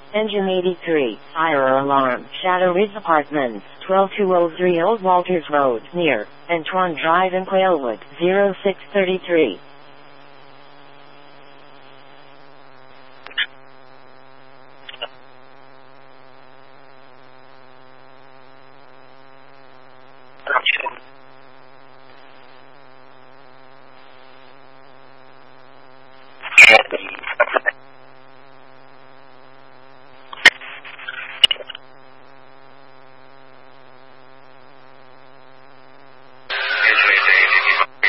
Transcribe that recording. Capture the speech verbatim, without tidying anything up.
Engine eighty-three, fire alarm, Shadow Ridge Apartments, twelve two oh three Old Walters Road, near Antoine Drive in Quailwood, zero six three three.